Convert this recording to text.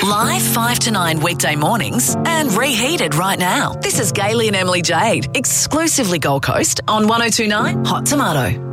Live 5 to 9 weekday mornings and reheated right now. This is Gailey and Emily Jade, exclusively Gold Coast on 1029 Hot Tomato.